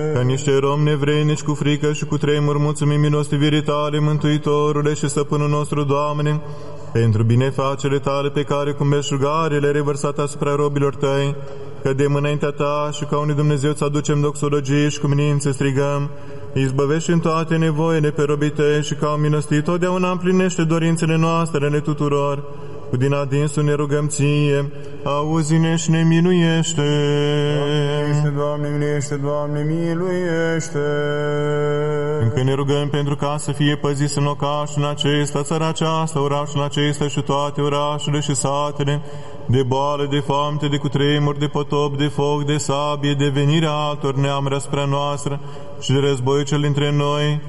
Ca niște romi nevrednici cu frică și cu tremur, mulțumim milostivirii Tale, Mântuitorule și Stăpânul nostru, Doamne, pentru binefacerile Tale pe care cu belșugare le-ai revărsat asupra robilor Tăi, că de înaintea Ta și ca unui Dumnezeu ți aducem doxologie și cu mânință strigăm: izbăvește în toate nevoile pe robii Tăi și ca un milostiv totdeauna împlinește dorințele noastre ale tuturor. Cu din adinsul ne rugăm Ție, auzi-ne și ne miluiește. Doamne, miluiește, Doamne, miluiește. Încă ne rugăm pentru ca să fie păzit în locașul acesta, țara aceasta, orașul acesta și toate orașele și satele, de boală, de foamete, de cutremur, de potop, de foc, de sabie, de venirea altor neamuri asupra noastră și de războiul cel dintre noi,